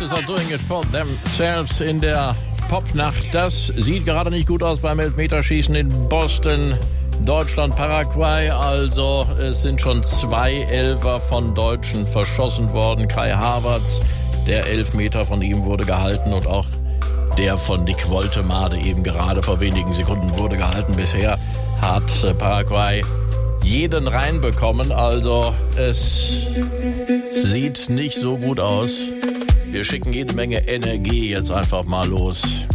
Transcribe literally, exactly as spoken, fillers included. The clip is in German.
Gangsters are doing it for themselves in der Popnacht. Das sieht gerade nicht gut aus beim Elfmeterschießen in Boston. Deutschland, Paraguay, also es sind schon zwei Elfer von Deutschen verschossen worden. Kai Havertz, der Elfmeter von ihm wurde gehalten und auch der von Nick Woltemade eben gerade vor wenigen Sekunden wurde gehalten. Bisher hat Paraguay jeden reinbekommen, also es sieht nicht so gut aus. Wir schicken jede Menge Energie jetzt einfach mal los.